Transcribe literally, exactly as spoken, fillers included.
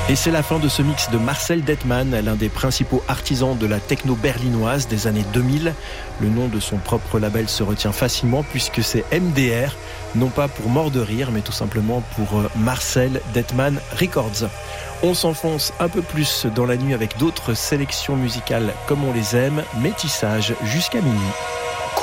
Et c'est la fin de ce mix de Marcel Dettmann, l'un des principaux artisans de la techno berlinoise des années deux mille. Le nom de son propre label se retient facilement puisque c'est M D R, non pas pour mort de rire, mais tout simplement pour Marcel Dettmann Records. On s'enfonce un peu plus dans la nuit avec d'autres sélections musicales comme on les aime, métissage jusqu'à minuit.